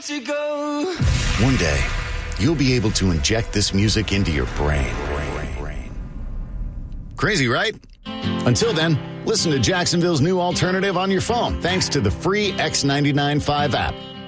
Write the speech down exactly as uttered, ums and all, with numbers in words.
have to go. One day, you'll be able to inject this music into your brain. Crazy, right? Until then, listen to Jacksonville's new alternative on your phone thanks to the free X ninety-nine five app.